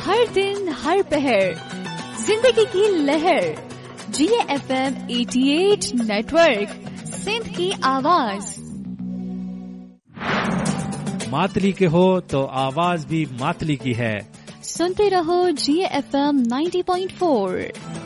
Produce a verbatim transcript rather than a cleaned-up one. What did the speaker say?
हर दिन हर पहर जिंदगी की लहर। जिए एफ एम अठासी नेटवर्क, सिंध की आवाज। मातली के हो तो आवाज भी मातली की है। सुनते रहो जिए एफ एम नब्बे पॉइंट चार।